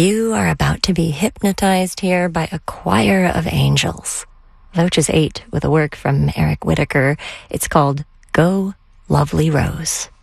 You are about to be hypnotized here by a choir of angels. Loaches 8 with a work from Eric Whitacre. It's called Go, Lovely Rose.